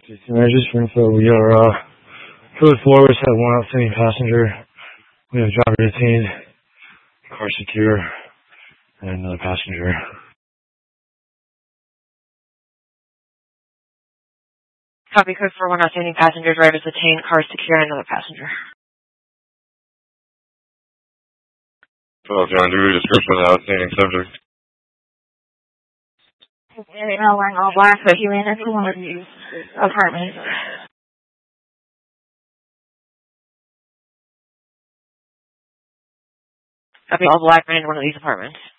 Just for info, we are code 4, we have one outstanding passenger. We have driver detained, car secure, and another passenger. Copy code 4, one outstanding passenger, driver detained, car secure, and another passenger. Well, John, do a description of the outstanding subject. Wearing all black, but he ran into one of these apartments. Copy, all black, ran into one of these apartments.